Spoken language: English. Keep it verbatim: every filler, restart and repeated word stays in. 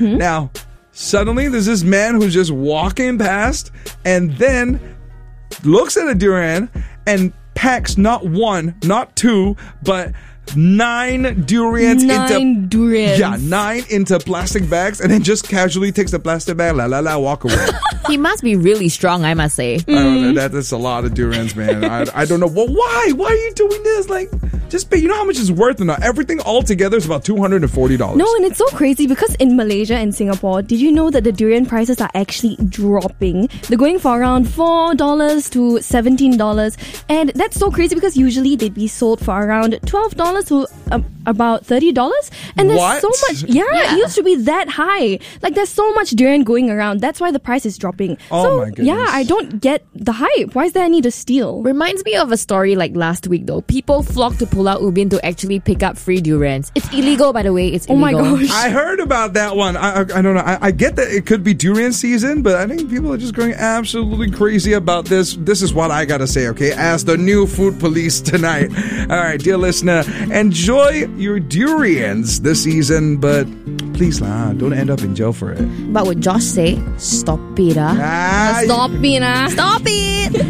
Hmm? Now, suddenly there's this man who's just walking past and then looks at a durian and packs not one, not two, but nine durians Nine into durians. Yeah, nine into plastic bags and then just casually takes the plastic bag, la la la, walk away. He must be really strong, I must say. I don't know, that, that's a lot of durians, man. I, I don't know. Well, why? Why are you doing this? Like, just pay. You know how much it's worth or not? Everything all together is about two hundred forty dollars. No, and it's so crazy because in Malaysia and Singapore, did you know that the durian prices are actually dropping? They're going for around four dollars to seventeen dollars. And that's so crazy because usually they'd be sold for around twelve dollars to um, about thirty dollars. And there's What? so much. Yeah, Yeah. it used to be that high. Like, there's so much durian going around. That's why the price is dropping. Oh so, my goodness. yeah, I don't get the hype. Why is there a need to steal? Reminds me of a story like last week though. People flocked to Pulau Ubin to actually pick up free durians. It's illegal, by the way. It's Oh my illegal. gosh. I heard about that one. I, I, I don't know. I, I get that it could be durian season, but I think people are just going absolutely crazy about this. This is what I gotta say, okay? As the new food police tonight. All right, dear listener, enjoy your durians this season, but please, lah, don't end up in jail for it. But would Josh say, stop it, ah? Ah, Stop me, nah. Stop it!